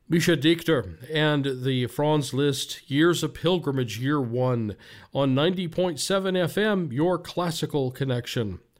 Misha Dichter and the Franz Liszt Years of Pilgrimage Year 1 on 90.7 FM, your classical connection.